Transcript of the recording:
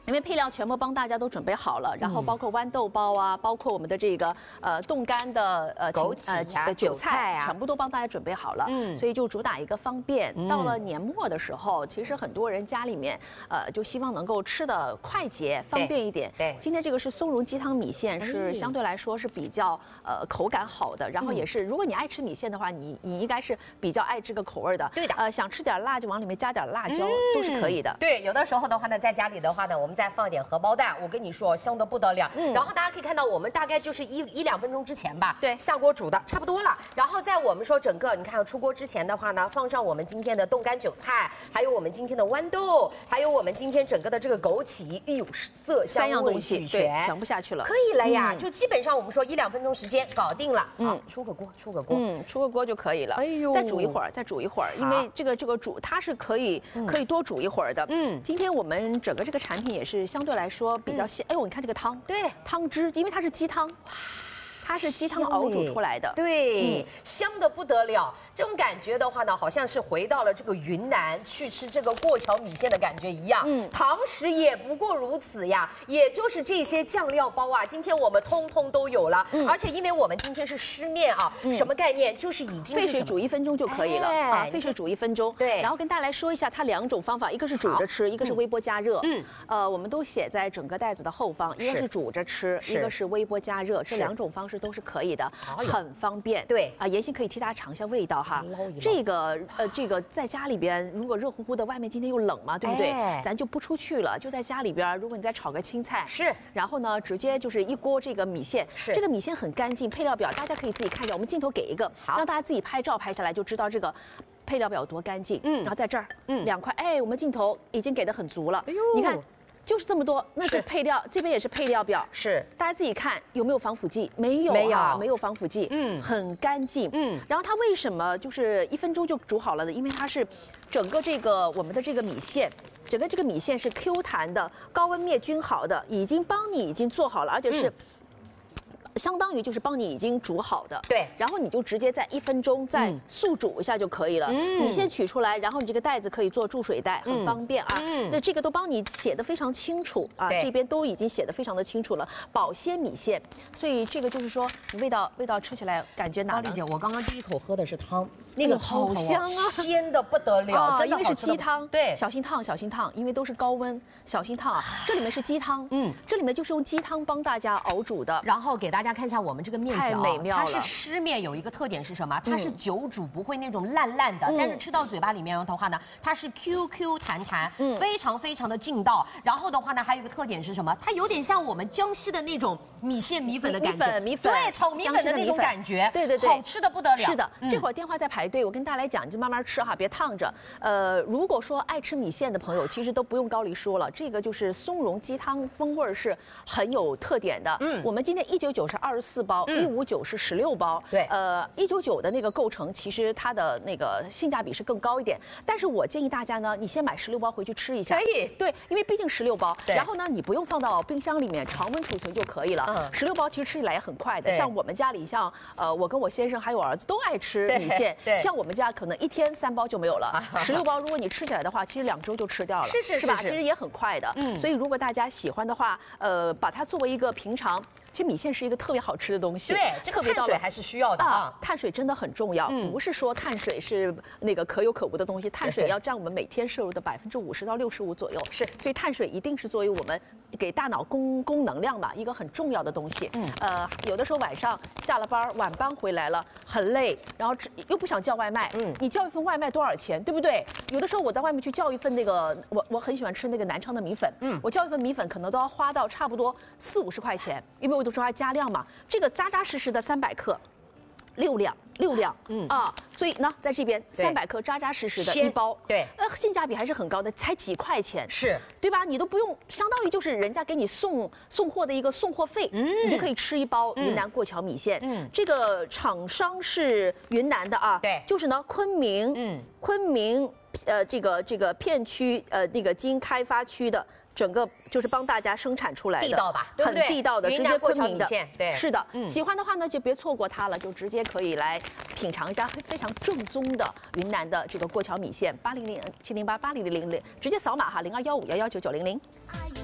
因为配料全部帮大家都准备好了，然后包括豌豆包啊，包括我们的这个冻干的枸杞啊、 韭菜啊， 全部都帮大家准备好了。所以就主打一个方便。到了年末的时候，其实很多人家里面就希望能够吃的快捷、方便一点。 对， 今天这个是松茸鸡汤米线，是相对来说是比较口感好的，然后也是如果你爱吃米线的话，你应该是比较爱这个口味的。 对的。 想吃点辣就往里面加点辣椒都是可以的。 对，有的时候的话呢，在家里的话呢，我们再放一点荷包蛋，我跟你说香得不得了。然后大家可以看到，我们大概就是一两分钟之前吧， 对， 下锅煮的差不多了。然后在我们说整个，你看出锅之前的话呢，放上我们今天的冻干韭菜，还有我们今天的豌豆，还有我们今天整个的这个枸杞，哎呦，色香味俱全， 选不下去了， 可以了呀。就基本上我们说1、2分钟时间搞定了。出个锅，出个锅就可以了。 哎呦，再煮一会儿，因为这个煮它是可以多煮一会儿的。今天我们整个这个产品也是相对来说比较鲜。哎呦，你看这个汤， 对， 汤汁，因为它是鸡汤，它是鸡汤熬煮出来的， 对，香得不得了。这种感觉的话呢，好像是回到了这个云南去吃这个过桥米线的感觉一样。堂食也不过如此呀，也就是这些酱料包啊，今天我们通通都有了。而且因为我们今天是湿面啊，什么概念？就是已经沸水煮1分钟就可以了啊，沸水煮1分钟。 对， 然后跟大家来说一下它2种方法，一个是煮着吃，一个是微波加热。我们都写在整个袋子的后方，一个是煮着吃，一个是微波加热，这2种方式都是可以的，很方便。 对啊，妍希可以替大家尝一下味道哈。这个在家里边，如果热乎乎的，外面今天又冷嘛，对不对？咱就不出去了，就在家里边。如果你再炒个青菜， 是， 然后呢，直接就是一锅这个米线， 是这个米线很干净，配料表大家可以自己看一下，我们镜头给一个，让大家自己拍照拍下来就知道这个配料表有多干净。然后在这儿，2块，哎，我们镜头已经给的很足了。哎呦，你看。就是这么多，那是配料，这边也是配料表， 是大家自己看有没有防腐剂？没有，没有防腐剂，很干净，然后它为什么就是1分钟就煮好了呢？因为它是整个这个我们的这个米线。整个这个米线是 Q 弹的，高温灭菌好的，已经做好了，而且是。相当于就是帮你已经煮好的， 对， 然后你就直接在1分钟再速煮一下就可以了。你先取出来，然后你这个袋子可以做注水袋，很方便啊。那这个都帮你写的非常清楚啊，这边都已经写的非常的清楚了。保鲜米线，所以这个就是说味道吃起来感觉哪？ 高丽姐，我刚刚第一口喝的是汤，那个好香啊， 鲜的不得了，真的因为是鸡汤， 对， 小心烫，因为都是高温，小心烫啊。这里面是鸡汤，这里面就是用鸡汤帮大家熬煮的， 然后给大家看一下我们这个面条， 太美妙了。 它是湿面，有一个特点是什么？它是久煮，不会那种烂烂的，但是吃到嘴巴里面的话呢，它是 QQ 弹弹，非常非常的劲道。然后的话呢，还有一个特点是什么？它有点像我们江西的那种米线米粉的感觉， 米粉， 对，炒米粉的那种感觉， 对， 好吃的不得了。 是的，这会儿电话在排队，我跟大家来讲，你就慢慢吃哈，别烫着。如果说爱吃米线的朋友，其实都不用高丽说了，这个就是松茸鸡汤风味是很有特点的。我们今天199是24包。159是16包， 对 ，199的那个构成，其实它的那个性价比是更高一点。但是我建议大家呢，你先买16包回去吃一下， 可以， 对，因为毕竟16包，然后呢，你不用放到冰箱里面常温储存就可以了。16包其实吃起来也很快的，像我们家里，像我跟我先生还有儿子都爱吃米线，像我们家可能1天3包就没有了，16包如果你吃起来的话，其实2周就吃掉了，是吧？其实也很快的，所以如果大家喜欢的话，把它作为一个平常。其实米线是一个特别好吃的东西， 对，这个碳水还是需要的啊。 碳水真的很重要，不是说碳水是那个可有可无的东西，碳水要占我们每天摄入的50%到65%左右。 是， 所以碳水一定是作为我们给大脑供能量嘛，一个很重要的东西。有的时候晚上下了班，晚班回来了，很累，然后又不想叫外卖，你叫一份外卖多少钱，对不对？有的时候我在外面去叫一份那个，我很喜欢吃那个南昌的米粉，我叫一份米粉可能都要花到差不多40-50块钱，因为我都说它加量嘛，这个扎扎实实的300克，6两，所以呢，在这边300克扎扎实实的1包， 对， 性价比还是很高的，才几块钱， 是对吧？你都不用，相当于就是人家给你送货的一个送货费，你就可以吃1包云南过桥米线。这个厂商是云南的啊， 对， 就是呢昆明，这个片区那个经开发区的。整个就是帮大家生产出来的， 地道吧， 很地道的，直接昆明的， 对， 是的。喜欢的话呢，就别错过它了，就直接可以来品尝一下非常正宗的云南的这个过桥米线，800-708-8000，直接扫码哈，0215119900。